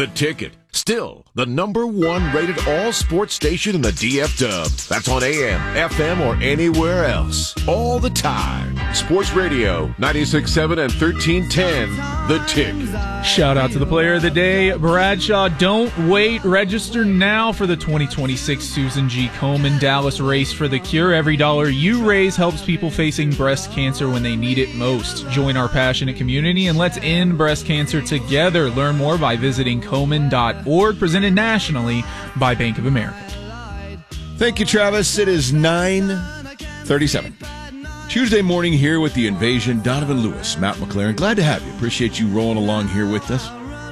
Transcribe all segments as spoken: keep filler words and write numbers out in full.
The Ticket, still the number one rated all sports station in the D F W. That's on A M, F M, or anywhere else. All the time. Sports Radio, ninety-six point seven and thirteen ten. The Ticket. Shout out to the player of the day, Bradshaw. Don't wait. Register now for the twenty twenty-six Susan G. Komen Dallas Race for the Cure. Every dollar you raise helps people facing breast cancer when they need it most. Join our passionate community and let's end breast cancer together. Learn more by visiting komen dot org. Presented nationally by Bank of America. Thank you, Travis. It is nine thirty-seven. Tuesday morning here with the Invasion. Donovan Lewis, Matt McLaren. Glad to have you. Appreciate you rolling along here with us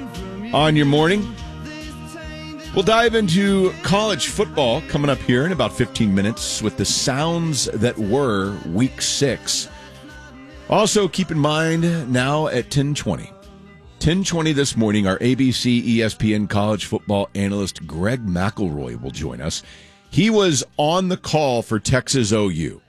on your morning. We'll dive into college football coming up here in about fifteen minutes with the sounds that were week six. Also, keep in mind now at ten twenty. ten twenty this morning, our A B C E S P N college football analyst Greg McElroy will join us. He was on the call for Texas O U.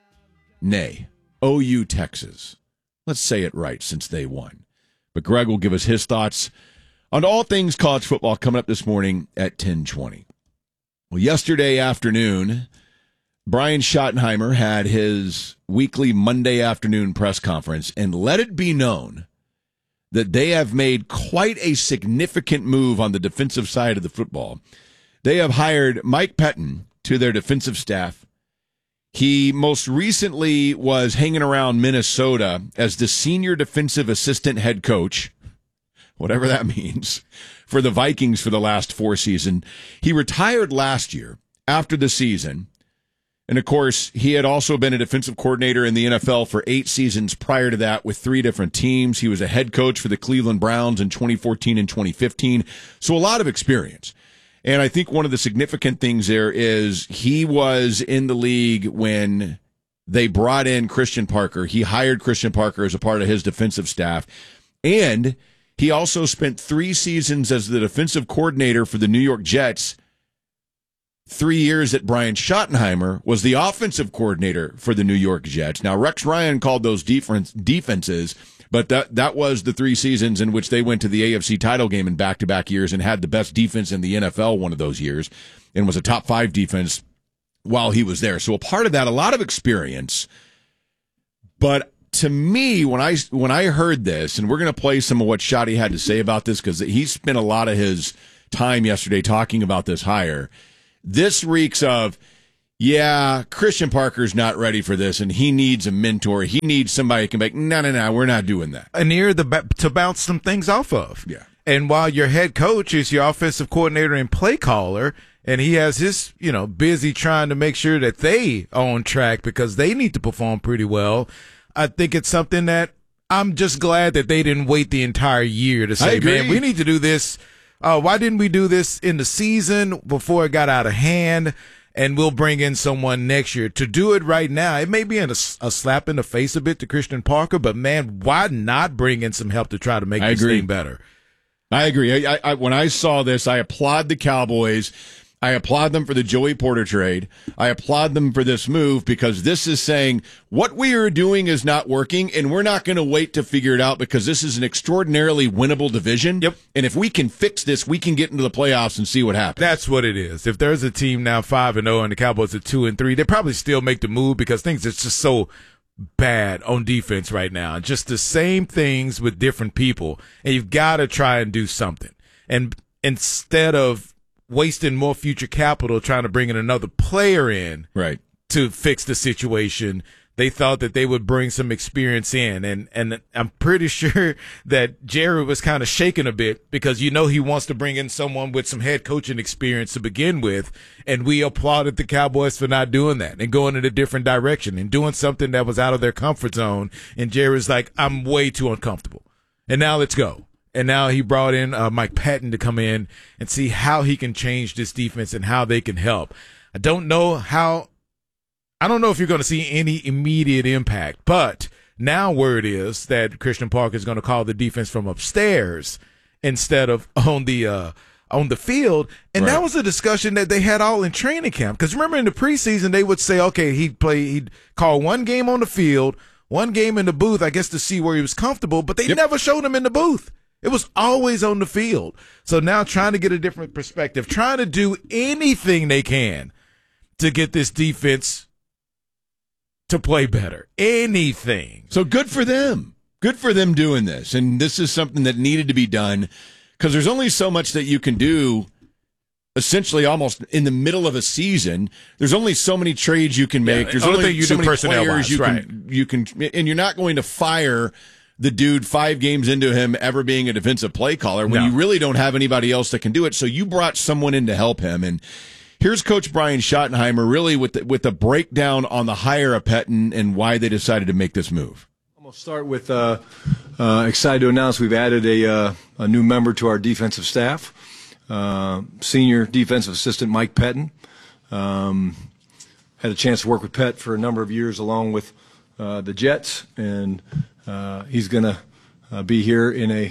Nay, O U Texas. Let's say it right since they won. But Greg will give us his thoughts on all things college football coming up this morning at ten twenty. Well, yesterday afternoon, Brian Schottenheimer had his weekly Monday afternoon press conference, and let it be known that they have made quite a significant move on the defensive side of the football. They have hired Mike Pettine to their defensive staff. He most recently was hanging around Minnesota as the senior defensive assistant head coach, whatever that means, for the Vikings for the last four seasons. He retired last year after the season. And, of course, he had also been a defensive coordinator in the N F L for eight seasons prior to that with three different teams. He was a head coach for the Cleveland Browns in twenty fourteen and twenty fifteen. So a lot of experience. And I think one of the significant things there is he was in the league when they brought in Christian Parker. He hired Christian Parker as a part of his defensive staff. And he also spent three seasons as the defensive coordinator for the New York Jets. Three years that Brian Schottenheimer was the offensive coordinator for the New York Jets. Now, Rex Ryan called those defense, defenses, but that, that was the three seasons in which they went to the A F C title game in back-to-back years and had the best defense in the N F L one of those years and was a top five defense while he was there. So a part of that, a lot of experience. But to me, when I, when I heard this, and we're going to play some of what Schotty had to say about this because he spent a lot of his time yesterday talking about this hire. This reeks of, yeah, Christian Parker's not ready for this, and he needs a mentor. He needs somebody who can make, no, no, no, we're not doing that. An ear the, to bounce some things off of. Yeah. And while your head coach is your offensive coordinator and play caller, and he has his, you know, busy trying to make sure that they are on track because they need to perform pretty well, I think it's something that I'm just glad that they didn't wait the entire year to say, man, we need to do this. Uh, why didn't we do this in the season before it got out of hand? And we'll bring in someone next year to do it right now. It may be in a, a slap in the face a bit to Christian Parker, but man, why not bring in some help to try to make I this agree. thing better? I agree. I, I, when I saw this, I applaud the Cowboys. I applaud them for the Joey Porter trade. I applaud them for this move because this is saying what we are doing is not working, and we're not going to wait to figure it out because this is an extraordinarily winnable division. Yep. And if we can fix this, we can get into the playoffs and see what happens. That's what it is. If there's a team now five and zero and the Cowboys are two and three, they probably still make the move because things are just so bad on defense right now. Just the same things with different people, and you've got to try and do something. And instead of wasting more future capital trying to bring in another player in right to fix the situation, they thought that they would bring some experience in. And, and I'm pretty sure that Jerry was kind of shaken a bit because, you know, he wants to bring in someone with some head coaching experience to begin with. And we applauded the Cowboys for not doing that and going in a different direction and doing something that was out of their comfort zone. And Jerry's like, I'm way too uncomfortable. And now let's go. And now he brought in uh, Mike Pettine to come in and see how he can change this defense and how they can help. I don't know how – I don't know if you're going to see any immediate impact, but now word is that Christian Parker is going to call the defense from upstairs instead of on the uh, on the field. And right. That was a discussion that they had all in training camp. Because remember in the preseason they would say, okay, he'd play – he'd call one game on the field, one game in the booth, I guess to see where he was comfortable, but they yep. never showed him in the booth. It was always on the field. So now trying to get a different perspective, trying to do anything they can to get this defense to play better. Anything. So good for them. Good for them doing this. And this is something that needed to be done because there's only so much that you can do essentially almost in the middle of a season. There's only so many trades you can make. Yeah, there's only only thing you so do many personnel players wise, you right. can, you can, and you're not going to fire the dude five games into him ever being a defensive play caller when No. you really don't have anybody else that can do it. So you brought someone in to help him. And here's Coach Brian Schottenheimer really with the, with the breakdown on the hire of Pettine and why they decided to make this move. I'm going to start with uh, uh, excited to announce we've added a, uh, a new member to our defensive staff, uh, senior defensive assistant Mike Pettine. Um, had a chance to work with Pet for a number of years along with uh, the Jets, and uh, he's going to uh, be here in a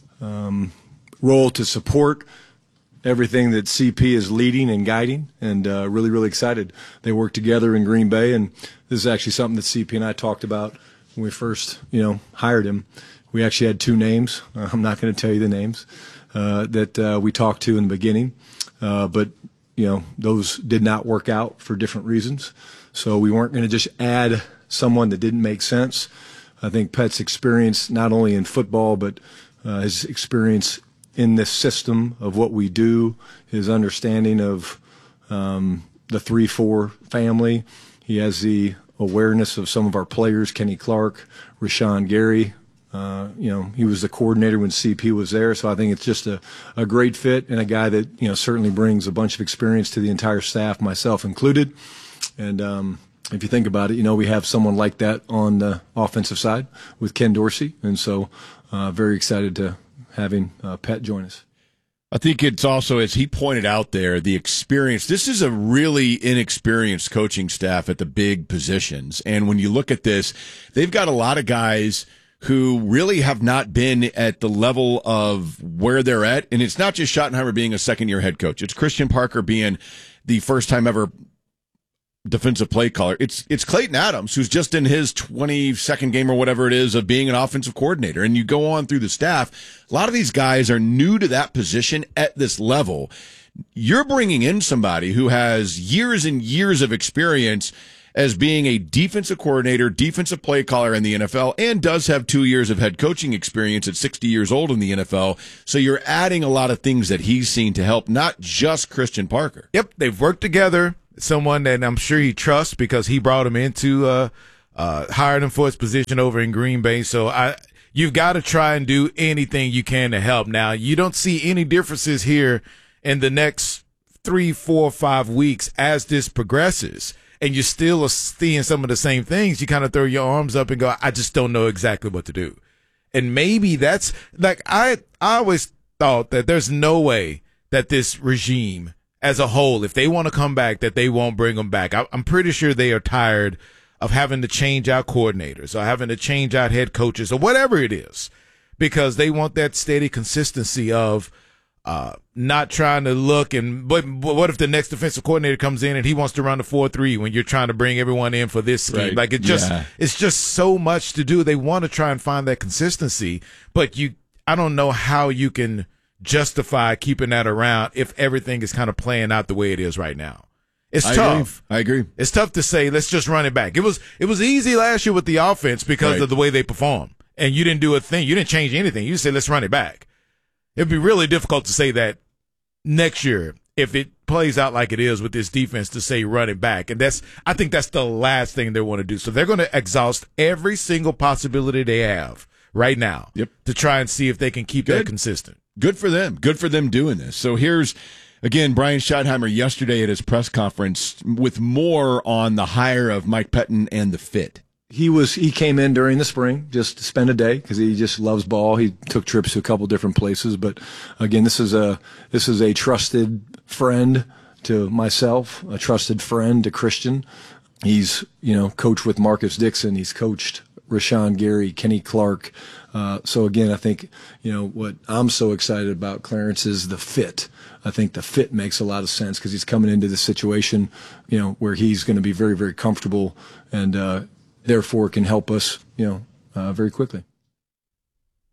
um, role to support everything that C P is leading and guiding, and uh, really, really excited. They work together in Green Bay, and this is actually something that C P and I talked about when we first, you know, hired him. We actually had two names. Uh, I'm not going to tell you the names uh, that uh, we talked to in the beginning, uh, but you know, those did not work out for different reasons. So we weren't going to just add someone that didn't make sense. I think Pet's experience, not only in football, but uh, his experience in this system of what we do, his understanding of um, the three four family. He has the awareness of some of our players, Kenny Clark, Rashawn Gary. Uh, you know, he was the coordinator when C P was there, so I think it's just a, a great fit and a guy that, you know, certainly brings a bunch of experience to the entire staff, myself included. And um, if you think about it, you know, we have someone like that on the offensive side with Ken Dorsey, and so uh, very excited to having uh, Pet join us. I think it's also, as he pointed out there, the experience. This is a really inexperienced coaching staff at the big positions. And when you look at this, they've got a lot of guys who really have not been at the level of where they're at. And it's not just Schottenheimer being a second-year head coach. It's Christian Parker being the first-time ever defensive play caller. It's it's Clayton Adams, who's just in his twenty-second game or whatever it is of being an offensive coordinator. And you go on through the staff, a lot of these guys are new to that position at this level. You're bringing in somebody who has years and years of experience as being a defensive coordinator, defensive play caller in the N F L, and does have two years of head coaching experience at sixty years old in the N F L. So you're adding a lot of things that he's seen to help, not just Christian Parker. Yep, they've worked together. Someone that I'm sure he trusts because he brought him into, uh, uh, hired him for his position over in Green Bay. So I, you've got to try and do anything you can to help. Now, you don't see any differences here in the next three, four, five weeks as this progresses, and you still are seeing some of the same things. You kind of throw your arms up and go, I just don't know exactly what to do. And maybe that's like, I, I always thought that there's no way that this regime as a whole, if they want to come back, that they won't bring them back. I, I'm pretty sure they are tired of having to change out coordinators or having to change out head coaches or whatever it is, because they want that steady consistency of uh, not trying to look and but, but what if the next defensive coordinator comes in and he wants to run a four three when you're trying to bring everyone in for this scheme? Right. Like it just Yeah. it's just so much to do. They want to try and find that consistency, but you I don't know how you can justify keeping that around if everything is kind of playing out the way it is right now. It's I tough. agree. I agree. It's tough to say, let's just run it back. It was it was easy last year with the offense because Right. of the way they performed. And you didn't do a thing. You didn't change anything. You said, let's run it back. It'd be really difficult to say that next year if it plays out like it is with this defense to say run it back. And that's I think that's the last thing they want to do. So they're going to exhaust every single possibility they have right now Yep. to try and see if they can keep Good. that consistent. Good for them. Good for them doing this. So here's, again, Brian Schottenheimer yesterday at his press conference with more on the hire of Mike Pettine and the fit. He was he came in during the spring just to spend a day because he just loves ball. He took trips to a couple different places, but again, this is a this is a trusted friend to myself, a trusted friend to Christian. He's you know coached with Marcus Dixon. He's coached Rashawn Gary, Kenny Clark. Uh, so again, I think you know what I'm so excited about, Clarence, is the fit. I think the fit makes a lot of sense because he's coming into this situation, you know, where he's going to be very, very comfortable and uh, therefore can help us, you know, uh, very quickly.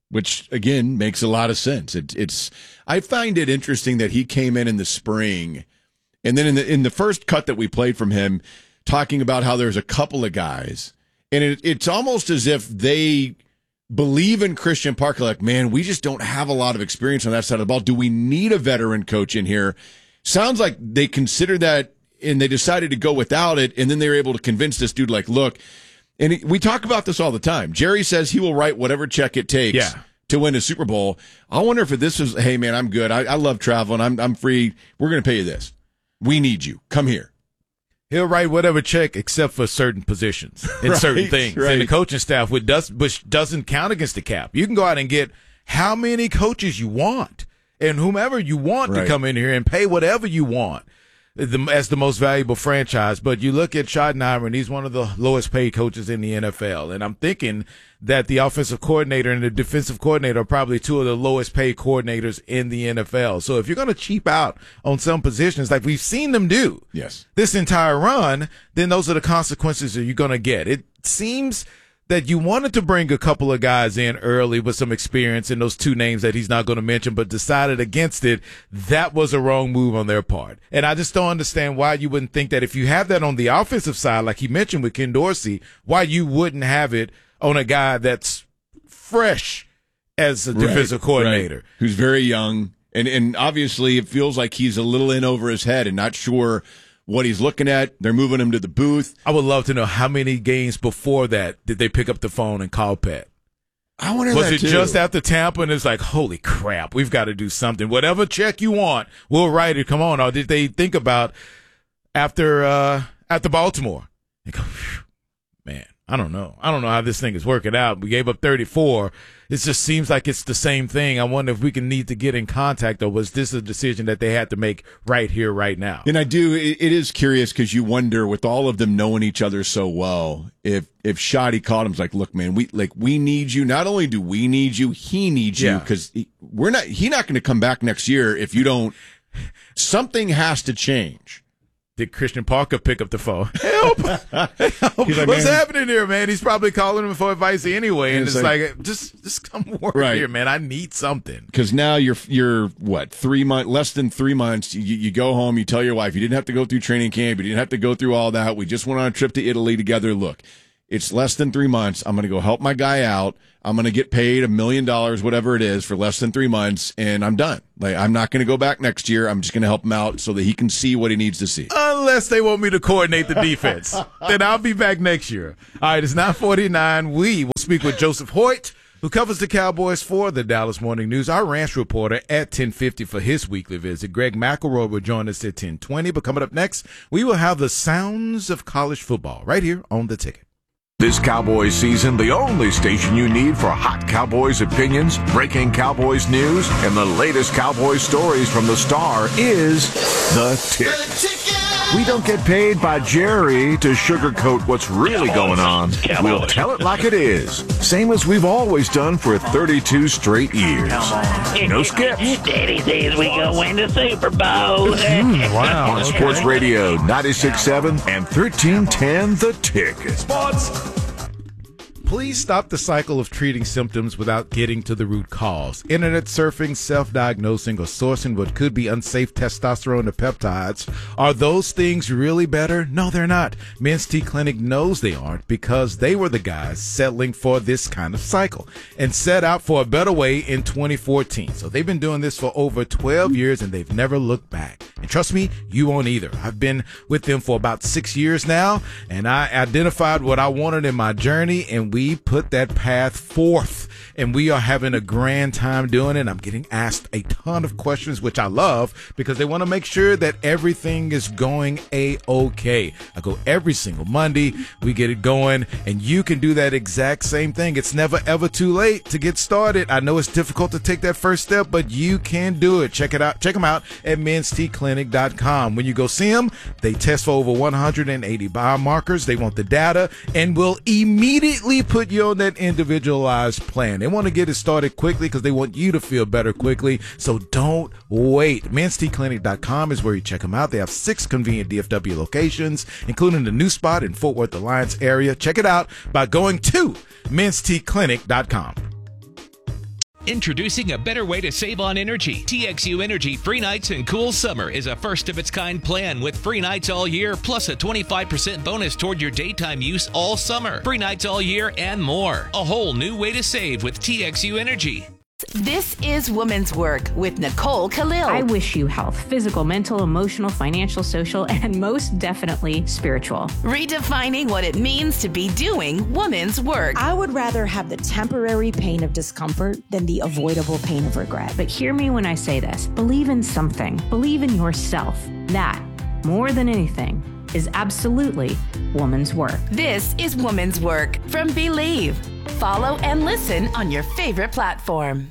which, again, makes a lot of sense. It, it's I find it interesting that he came in in the spring, and then in the in the first cut that we played from him, talking about how there's a couple of guys, and it, it's almost as if they believe in Christian Parker, like, man, we just don't have a lot of experience on that side of the ball. Do we need a veteran coach in here? Sounds like they considered that, and they decided to go without it, and then they were able to convince this dude, like, look, and he, we talk about this all the time. Jerry says he will write whatever check it takes yeah. to win a Super Bowl. I wonder if this is, hey, man, I'm good. I, I love traveling. I'm, I'm free. We're going to pay you this. We need you. Come here. He'll write whatever check except for certain positions and right, certain things. Right. And the coaching staff, which, does, which doesn't count against the cap. You can go out and get how many coaches you want and whomever you want right. to come in here and pay whatever you want the, as the most valuable franchise. But you look at Schottenheimer, and he's one of the lowest paid coaches in the N F L. And I'm thinking that the offensive coordinator and the defensive coordinator are probably two of the lowest paid coordinators in the N F L. So if you're going to cheap out on some positions like we've seen them do yes. this entire run, then those are the consequences that you're going to get. It seems that you wanted to bring a couple of guys in early with some experience in those two names that he's not going to mention, but decided against it. That was a wrong move on their part. And I just don't understand why you wouldn't think that if you have that on the offensive side, like he mentioned with Ken Dorsey, why you wouldn't have it on a guy that's fresh as a right, defensive coordinator. Right. Who's very young. And, and obviously it feels like he's a little in over his head and not sure what he's looking at. They're moving him to the booth. I would love to know how many games before that did they pick up the phone and call Pat? I wonder Was that it too. just after Tampa and it's like, holy crap, we've got to do something. Whatever check you want, we'll write it. Come on. Or did they think about after uh, after Baltimore? They go, man, I don't know. I don't know how this thing is working out. We gave up thirty-four. It just seems like it's the same thing. I wonder if we can need to get in contact, or was this a decision that they had to make right here, right now? And I do. It, it is curious because you wonder, with all of them knowing each other so well, if if Shoddy called him, like, look, man, we like we need you. Not only do we need you, he needs you, because we're not. He's not going to come back next year if you don't. Something has to change. Did Christian Parker pick up the phone? Help! Help. He's like, what's man, happening here, man? He's probably calling him for advice anyway, and, and it's, it's like, like, just just come work right. here, man. I need something. Because now you're you're what three months, less than three months. You, you go home, you tell your wife you didn't have to go through training camp, you didn't have to go through all that. We just went on a trip to Italy together. Look, it's less than three months. I'm going to go help my guy out. I'm going to get paid a million dollars, whatever it is, for less than three months, and I'm done. Like, I'm not going to go back next year. I'm just going to help him out so that he can see what he needs to see. Unless they want me to coordinate the defense, then I'll be back next year. All right, it's nine forty-nine. We will speak with Joseph Hoyt, who covers the Cowboys for the Dallas Morning News, our ranch reporter, at ten fifty for his weekly visit. Greg McElroy will join us at ten twenty. But coming up next, we will have the sounds of college football right here on The Ticket. This Cowboys season, the only station you need for hot Cowboys opinions, breaking Cowboys news, and the latest Cowboys stories from the Star is The Ticket. We don't get paid by Jerry to sugarcoat what's really going on. We'll tell it like it is. Same as we've always done for thirty-two straight years. No skips. Daddy says we gonna win the Super Bowl. Mm, wow. On Sports Radio ninety-six point seven and thirteen ten The Ticket. Please stop the cycle of treating symptoms without getting to the root cause. Internet surfing, self-diagnosing, or sourcing what could be unsafe testosterone or peptides. Are those things really better? No, they're not. Men's T Clinic knows they aren't because they were the guys settling for this kind of cycle and set out for a better way in twenty fourteen. So they've been doing this for over twelve years and they've never looked back. And trust me, you won't either. I've been with them for about six years now, and I identified what I wanted in my journey, and we put that path forth, and we are having a grand time doing it. I'm getting asked a ton of questions, which I love because they want to make sure that everything is going A-okay. I go every single Monday. We get it going, and you can do that exact same thing. It's never, ever too late to get started. I know it's difficult to take that first step, but you can do it. Check it out. Check them out at mens t clinic dot com. When you go see them, they test for over one hundred eighty biomarkers. They want the data and will immediately put you on that individualized plan. They want to get it started quickly because they want you to feel better quickly. So don't wait. mens t clinic dot com is where you check them out. They have six convenient D F W locations, including the new spot in Fort Worth Alliance area. Check it out by going to mens t clinic dot com. Introducing a better way to save on energy. T X U Energy Free Nights and Cool Summer is a first-of-its-kind plan with free nights all year, plus a twenty-five percent bonus toward your daytime use all summer. Free nights all year and more. A whole new way to save with T X U Energy. This is Woman's Work with Nicole Khalil. I wish you health, physical, mental, emotional, financial, social, and most definitely spiritual. Redefining what it means to be doing woman's work. I would rather have the temporary pain of discomfort than the avoidable pain of regret. But hear me when I say this. Believe in something. Believe in yourself. That, more than anything, is absolutely woman's work. This is Woman's Work from Believe. Follow and listen on your favorite platform.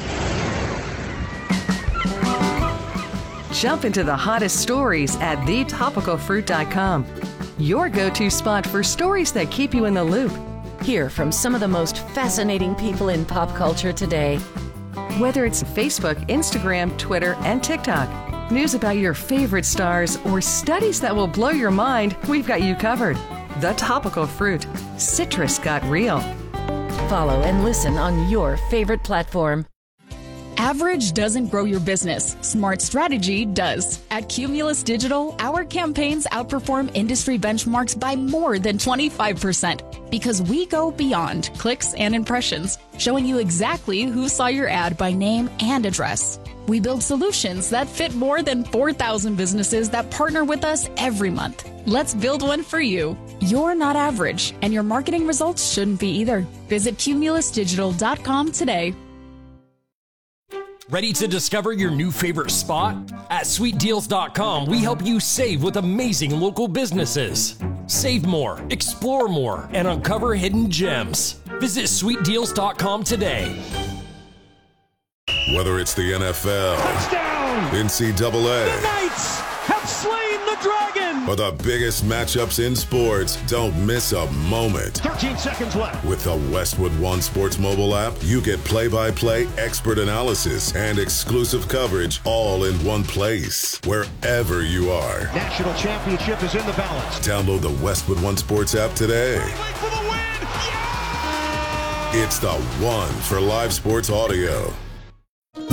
Jump into the hottest stories at the topical fruit dot com. Your go-to spot for stories that keep you in the loop. Hear from some of the most fascinating people in pop culture today. Whether it's Facebook, Instagram, Twitter, and TikTok, news about your favorite stars, or studies that will blow your mind, we've got you covered. The Topical Fruit. Citrus got real. Follow and listen on your favorite platform. Average doesn't grow your business. Smart strategy does. At Cumulus Digital, our campaigns outperform industry benchmarks by more than twenty-five percent because we go beyond clicks and impressions, showing you exactly who saw your ad by name and address. We build solutions that fit more than four thousand businesses that partner with us every month. Let's build one for you. You're not average, and your marketing results shouldn't be either. Visit cumulus digital dot com today. Ready to discover your new favorite spot? At sweet deals dot com, we help you save with amazing local businesses. Save more, explore more, and uncover hidden gems. Visit sweet deals dot com today. Whether it's the N F L, touchdown, N C double A, the Knights have slain the dragon, or the biggest matchups in sports, don't miss a moment. thirteen seconds left. With the Westwood One Sports mobile app, you get play-by-play expert analysis and exclusive coverage all in one place, wherever you are. National championship is in the balance. Download the Westwood One Sports app today. For the win. Yeah! It's the one for live sports audio.